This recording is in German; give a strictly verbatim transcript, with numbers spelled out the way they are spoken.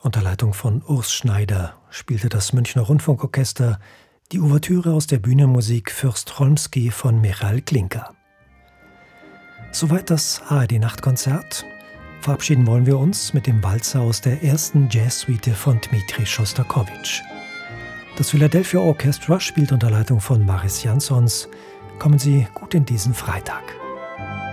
Unter Leitung von Urs Schneider spielte das Münchner Rundfunkorchester die Ouvertüre aus der Bühnenmusik Fürst Cholmsky von Michael Glinka. Soweit das A R D-Nachtkonzert. Verabschieden wollen wir uns mit dem Walzer aus der ersten Jazzsuite von Dmitri Schostakowitsch. Das Philadelphia Orchestra spielt unter Leitung von Maris Jansons. Kommen Sie gut in diesen Freitag.